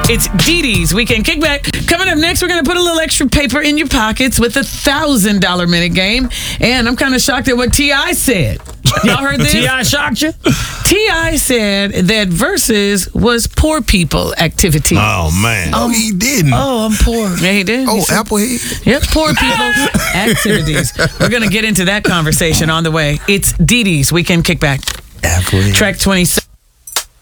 It's Dee Dee's Weekend Kickback. Coming up next, we're going to put a little extra paper in your pockets with a $1,000 minute game. And I'm kind of shocked at what T.I. said. Y'all heard this? T.I. shocked you? T.I. said that Versus was poor people activities. Oh, man. Oh, he didn't. Oh, I'm poor. Yeah, he did. Oh, Applehead. Yep, poor people activities. We're going to get into that conversation on the way. It's Dee Dee's Weekend Kickback. Applehead. Track 27.